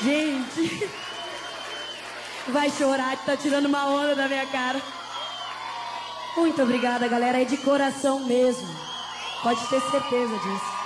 Gente, vai chorar que tá tirando uma onda da minha cara. Muito obrigada, galera, é de coração mesmo. Pode ter certeza disso.